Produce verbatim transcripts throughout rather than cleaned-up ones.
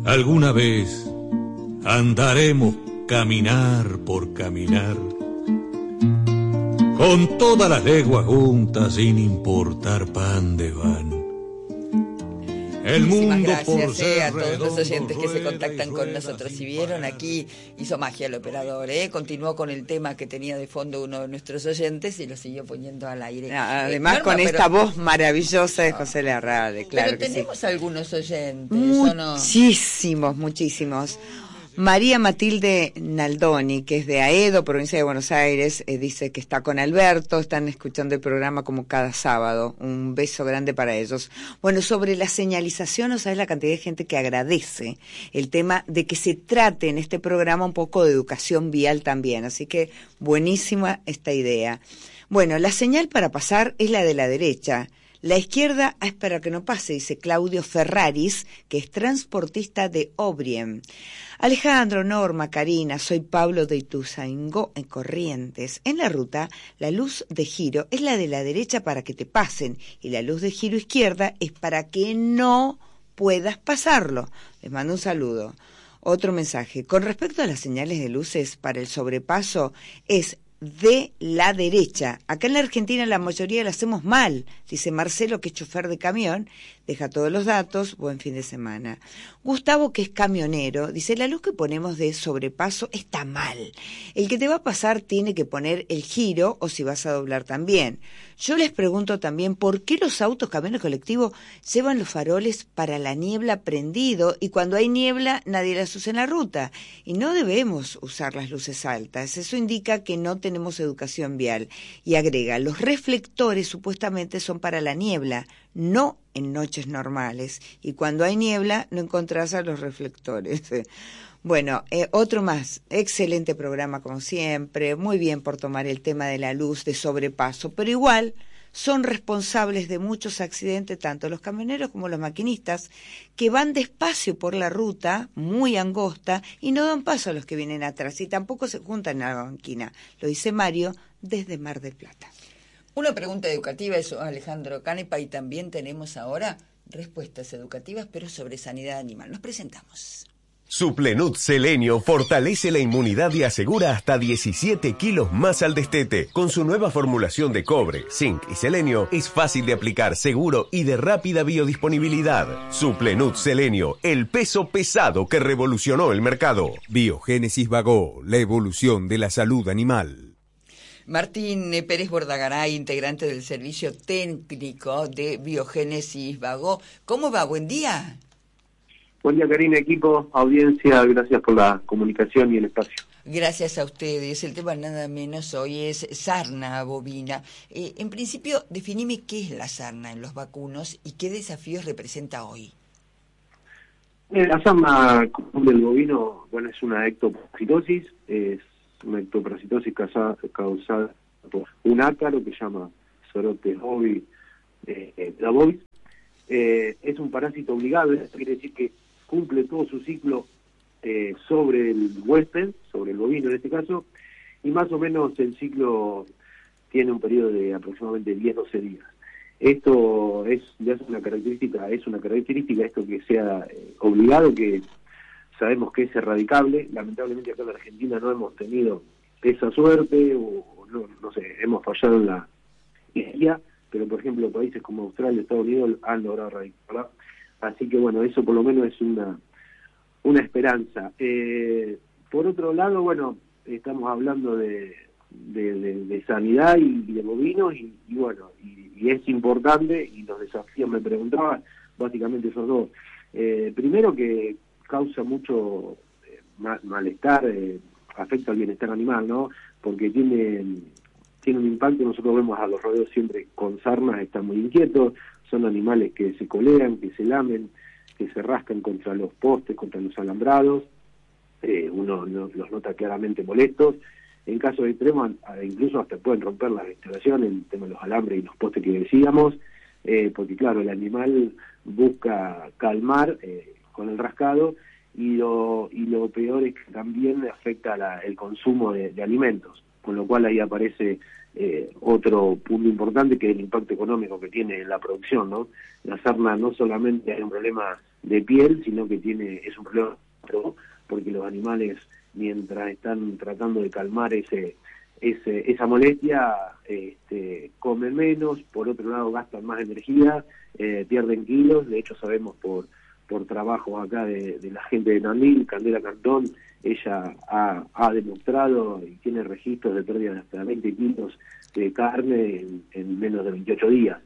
Alguna vez andaremos caminar por caminar, con todas las leguas juntas sin importar pa' dónde van. El mundo gracias por ser eh, a todos redondo, los oyentes que se rueda contactan y con rueda nosotros. sin Si vieron, parar. aquí hizo magia el operador, ¿eh? Continuó con el tema que tenía de fondo uno de nuestros oyentes y lo siguió poniendo al aire. Además, eh, Norma, con pero, esta voz maravillosa de José Larrade, claro pero que sí. tenemos algunos oyentes, ¿o no? Muchísimos, muchísimos. María Matilde Naldoni, que es de Aedo, provincia de Buenos Aires, eh, dice que está con Alberto, están escuchando el programa como cada sábado. Un beso grande para ellos. Bueno, sobre la señalización, no sabes la cantidad de gente que agradece el tema de que se trate en este programa un poco de educación vial también. Así que buenísima esta idea. Bueno, la señal para pasar es la de la derecha. La izquierda es para que no pase, dice Claudio Ferraris, que es transportista de Obrien. Alejandro, Norma, Karina, soy Pablo de Ituzaingó, en Corrientes. En la ruta, la luz de giro es la de la derecha para que te pasen y la luz de giro izquierda es para que no puedas pasarlo. Les mando un saludo. Otro mensaje. Con respecto a las señales de luces para el sobrepaso, es de la derecha. Acá en la Argentina la mayoría la hacemos mal, dice Marcelo, que es chofer de camión, deja todos los datos, buen fin de semana. Gustavo, que es camionero, dice, la luz que ponemos de sobrepaso está mal. El que te va a pasar tiene que poner el giro o si vas a doblar también. Yo les pregunto también por qué los autos, camiones colectivos llevan los faroles para la niebla prendido y cuando hay niebla nadie las usa en la ruta. Y no debemos usar las luces altas. Eso indica que no tenemos educación vial. Y agrega, los reflectores supuestamente son para la niebla, no en noches normales. Y cuando hay niebla no encontrás a los reflectores. Bueno, eh, otro más, excelente programa como siempre, muy bien por tomar el tema de la luz de sobrepaso, pero igual son responsables de muchos accidentes, tanto los camioneros como los maquinistas, que van despacio por la ruta, muy angosta, y no dan paso a los que vienen atrás, y tampoco se juntan en la banquina, lo dice Mario desde Mar del Plata. Una pregunta educativa, eso Alejandro Canepa, y también tenemos ahora respuestas educativas, pero sobre sanidad animal. Nos presentamos. Suplenut Selenio fortalece la inmunidad y asegura hasta diecisiete kilos más al destete. Con su nueva formulación de cobre, zinc y selenio, es fácil de aplicar, seguro y de rápida biodisponibilidad. Suplenut Selenio, el peso pesado que revolucionó el mercado. Biogénesis Bagó, la evolución de la salud animal. Martín Pérez Bordagaray, integrante del Servicio Técnico de Biogénesis Bagó. ¿Cómo va? Buen día. Buen día, Karina, equipo, audiencia, gracias por la comunicación y el espacio. Gracias a ustedes. El tema nada menos hoy es sarna bovina. Eh, en principio, definime qué es la sarna en los vacunos y qué desafíos representa hoy. Eh, la sarna común del bovino, bueno, es una ectoparasitosis, es una ectoparasitosis causada, causada por un ácaro que se llama Sorotes bovis, eh, eh, la bovis. Eh, es un parásito obligado, eso quiere decir que cumple todo su ciclo eh, sobre el huésped, sobre el bovino en este caso, y más o menos el ciclo tiene un periodo de aproximadamente diez a doce días. Esto es ya es una característica, es una característica esto que sea eh, obligado, que sabemos que es erradicable. Lamentablemente acá en la Argentina no hemos tenido esa suerte, o no, no sé, hemos fallado en la guía, pero por ejemplo países como Australia, Estados Unidos han logrado erradicarla. Así que bueno, eso por lo menos es una una esperanza. Eh, por otro lado, bueno, estamos hablando de, de, de, de sanidad y, y de bovinos, y, y bueno, y, y es importante, y los desafíos me preguntaban, básicamente esos dos. Eh, primero que causa mucho eh, mal, malestar, eh, afecta al bienestar animal, ¿no? Porque tiene, tiene un impacto, nosotros vemos a los rodeos siempre con sarnas, están muy inquietos, son animales que se colean, que se lamen, que se rascan contra los postes, contra los alambrados, eh, uno los, los nota claramente molestos. En caso de extremo, incluso hasta pueden romper las instalaciones, el tema de los alambres y los postes que decíamos, eh, porque claro, el animal busca calmar eh, con el rascado, y lo, y lo peor es que también afecta la, el consumo de, de alimentos, con lo cual ahí aparece Eh, otro punto importante, que es el impacto económico que tiene la producción, ¿no? La sarna no solamente hay un problema de piel, sino que tiene es un problema porque los animales, mientras están tratando de calmar ese, ese esa molestia, este, comen menos, por otro lado gastan más energía, eh, pierden kilos. De hecho sabemos por por trabajo acá de, de la gente de Tandil, Candela Cantón, ella ha, ha demostrado y tiene registros de pérdida de hasta veinte kilos de carne en, en menos de veintiocho días.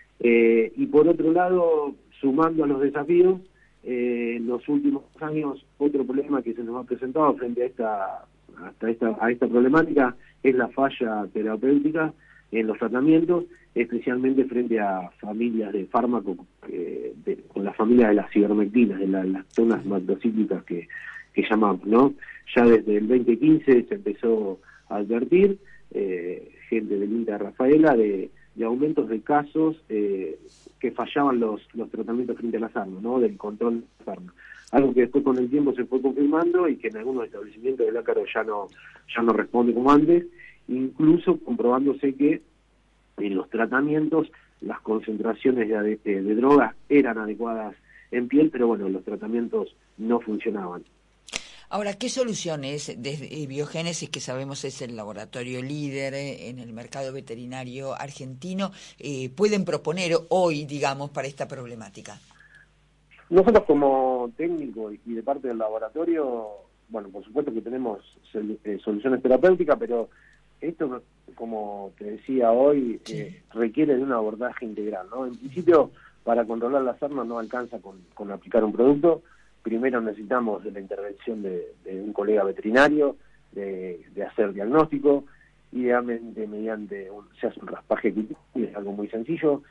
Eh, y por otro lado, sumando a los desafíos, eh, en los últimos años otro problema que se nos ha presentado frente a esta, hasta esta, a esta problemática es la falla terapéutica en los tratamientos, especialmente frente a familias de fármacos, eh, de, con la familia de las ivermectinas, de la, las zonas macrocíclicas que, que llamamos, ¿no? Ya desde el veinte quince se empezó a advertir, eh, gente del INTA de Rafaela, de, de aumentos de casos eh, que fallaban los, los tratamientos frente a la sarna, ¿no? Del control de la sarna. Algo que después con el tiempo se fue confirmando y que en algunos establecimientos del ácaro ya no, ya no responde como antes, incluso comprobándose que en los tratamientos las concentraciones de, de, de drogas eran adecuadas en piel, pero bueno, los tratamientos no funcionaban. Ahora, ¿qué soluciones desde Biogénesis, que sabemos es el laboratorio líder en el mercado veterinario argentino, eh, pueden proponer hoy, digamos, para esta problemática? Nosotros como técnico y de parte del laboratorio, bueno, por supuesto que tenemos eh, soluciones terapéuticas, pero esto, como te decía hoy, sí. eh, requiere de un abordaje integral, ¿no? En principio, para controlar la sarna no alcanza con, con aplicar un producto. Primero necesitamos de la intervención de, de un colega veterinario, de, de hacer diagnóstico, idealmente mediante un, se hace un raspaje cutáneos, es algo muy sencillo,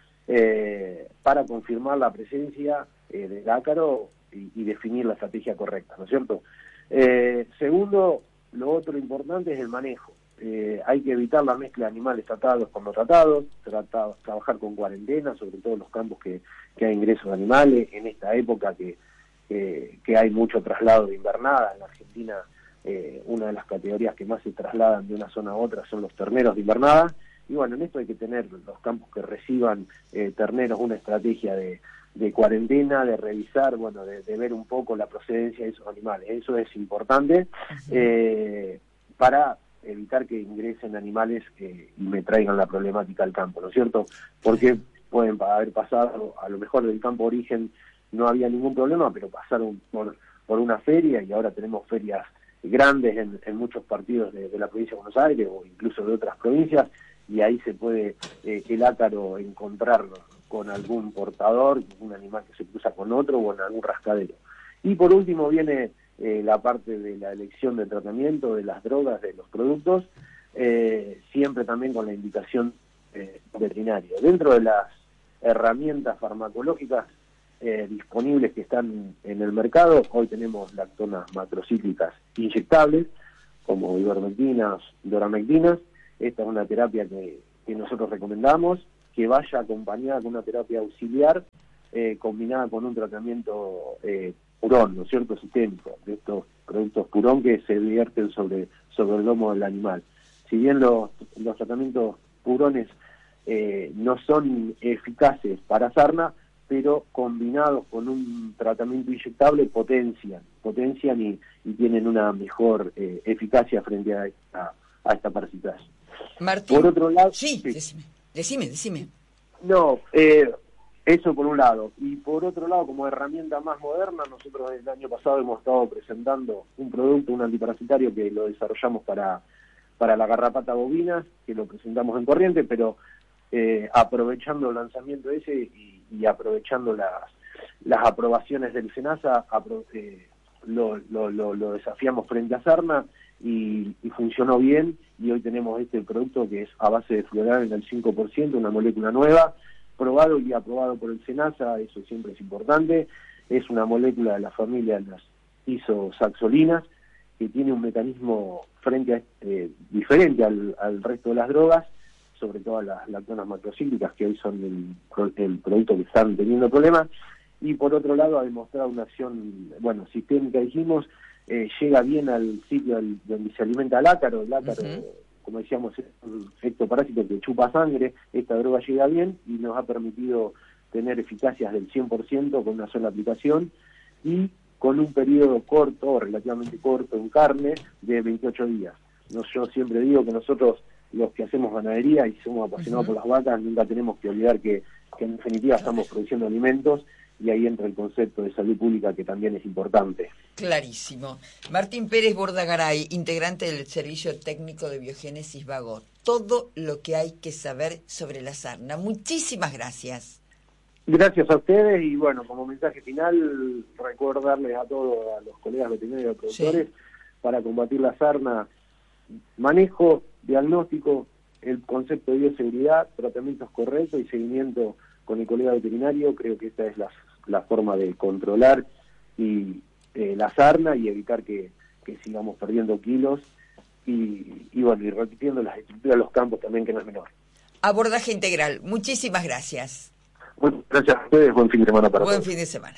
eh, para confirmar la presencia eh, del ácaro y, y definir la estrategia correcta, ¿no es cierto? Eh, segundo, lo otro importante es el manejo. Eh, hay que evitar la mezcla de animales tratados con no tratados, tratar, trabajar con cuarentena, sobre todo en los campos que, que hay ingresos de animales, en esta época que, que, que hay mucho traslado de invernada. En la Argentina, eh, una de las categorías que más se trasladan de una zona a otra son los terneros de invernada, y bueno, en esto hay que tener los campos que reciban eh, terneros una estrategia de, de cuarentena, de revisar, bueno, de, de ver un poco la procedencia de esos animales. Eso es importante eh, para evitar que ingresen animales eh, y me traigan la problemática al campo, ¿no es cierto? Porque pueden haber pasado, a lo mejor del campo origen no había ningún problema, pero pasaron por, por una feria y ahora tenemos ferias grandes en, en muchos partidos de, de la provincia de Buenos Aires o incluso de otras provincias, y ahí se puede eh, el ácaro encontrar con algún portador, un animal que se cruza con otro o en algún rascadero. Y por último viene Eh, la parte de la elección del tratamiento, de las drogas, de los productos, eh, siempre también con la indicación eh, veterinaria. Dentro de las herramientas farmacológicas eh, disponibles que están en el mercado, hoy tenemos lactonas macrocíclicas inyectables, como ivermectinas, doramectinas. Esta es una terapia que, que nosotros recomendamos, que vaya acompañada con una terapia auxiliar, eh, combinada con un tratamiento eh, purón, ¿no es cierto?, sistémico, de estos productos purón que se vierten sobre, sobre el lomo del animal. Si bien los, los tratamientos purones eh, no son eficaces para sarna, pero combinados con un tratamiento inyectable potencian, potencian y, y tienen una mejor eh, eficacia frente a esta, a esta parasitación. Martín, por otro lado, sí, sí. decime, decime, decime. No, eh, eso por un lado. Y por otro lado, como herramienta más moderna, nosotros el año pasado hemos estado presentando un producto, un antiparasitario que lo desarrollamos para, para la garrapata bovina, que lo presentamos en Corrientes, pero eh, aprovechando el lanzamiento ese y, y aprovechando las, las aprobaciones del SENASA, apro eh, lo, lo, lo, lo desafiamos frente a sarna y, y funcionó bien, y hoy tenemos este producto que es a base de fluorán en el cinco por ciento, una molécula nueva, probado y aprobado por el SENASA. Eso siempre es importante. Es una molécula de la familia de las isosaxolinas que tiene un mecanismo frente a eh, diferente al, al resto de las drogas, sobre todo las lactonas macrocíclicas, que hoy son el, el producto que están teniendo problemas, y por otro lado ha demostrado una acción, bueno, sistémica, dijimos, eh, llega bien al sitio al, donde se alimenta el ácaro. El ácaro, uh-huh. como decíamos, es un ectoparásito que chupa sangre. Esta droga llega bien y nos ha permitido tener eficacias del cien por ciento con una sola aplicación y con un periodo corto, relativamente corto en carne, de veintiocho días. No, yo siempre digo que nosotros, los que hacemos ganadería y somos apasionados uh-huh. por las vacas, nunca tenemos que olvidar que, que en definitiva estamos produciendo alimentos, y ahí entra el concepto de salud pública, que también es importante. Clarísimo. Martín Pérez Bordagaray, integrante del Servicio Técnico de Biogénesis Vago. Todo lo que hay que saber sobre la sarna. Muchísimas gracias. Gracias a ustedes, y bueno, como mensaje final, recordarles a todos, a los colegas veterinarios y productores, sí. para combatir la sarna, manejo, diagnóstico, el concepto de bioseguridad, tratamientos correctos y seguimiento con el colega veterinario. Creo que esta es la, la forma de controlar y eh, la sarna y evitar que, que sigamos perdiendo kilos y, y bueno, y repitiendo las estructuras de los campos también, que no es menor. Abordaje integral. Muchísimas gracias. Bueno, gracias a ustedes. Buen fin de semana para Buen todos. fin de semana.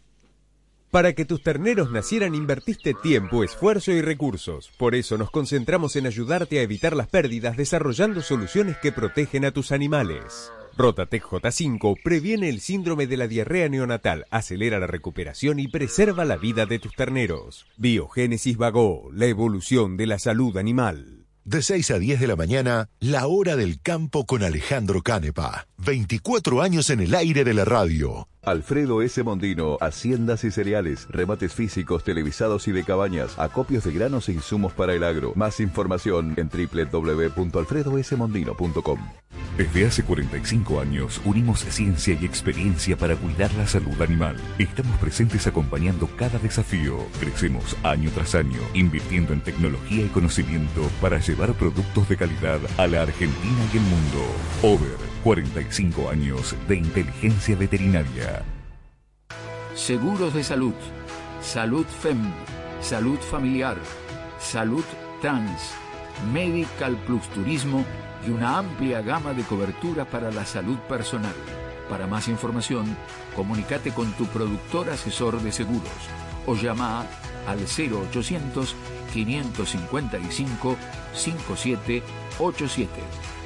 Para que tus terneros nacieran invertiste tiempo, esfuerzo y recursos. Por eso nos concentramos en ayudarte a evitar las pérdidas desarrollando soluciones que protegen a tus animales. Rotatec J cinco previene el síndrome de la diarrea neonatal, acelera la recuperación y preserva la vida de tus terneros. Biogénesis Vago, la evolución de la salud animal. De seis a diez de la mañana, La Hora del Campo con Alejandro Canepa. veinticuatro años en el aire de la radio. Alfredo S. Mondino, haciendas y cereales, remates físicos, televisados y de cabañas, acopios de granos e insumos para el agro. Más información en doble u doble u doble u punto alfredo s mondino punto com. Desde hace cuarenta y cinco años unimos ciencia y experiencia para cuidar la salud animal. Estamos presentes acompañando cada desafío. Crecemos año tras año, invirtiendo en tecnología y conocimiento para llevar productos de calidad a la Argentina y el mundo. Over, cuarenta y cinco años de inteligencia veterinaria. Seguros de salud, Salud F E M, Salud Familiar, Salud Trans, Medical Plus Turismo y una amplia gama de cobertura para la salud personal. Para más información, comunícate con tu productor asesor de seguros o llama al cero ochocientos, quinientos cincuenta y cinco, cincuenta y siete ochenta y siete.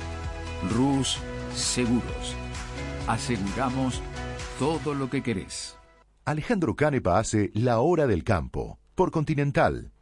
Rus Seguros. Aseguramos todo lo que querés. Alejandro Canepa hace La Hora del Campo, por Continental.